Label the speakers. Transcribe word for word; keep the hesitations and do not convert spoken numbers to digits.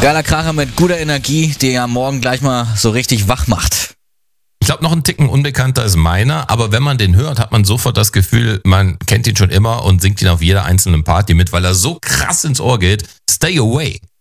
Speaker 1: Geiler Kracher mit guter Energie, der ja morgen gleich mal so richtig wach macht.
Speaker 2: Ich glaube, noch ein Ticken unbekannter ist meiner, aber wenn man den hört, hat man sofort das Gefühl, man kennt ihn schon immer und singt ihn auf jeder einzelnen Party mit, weil er so krass ins Ohr geht. Stay Away.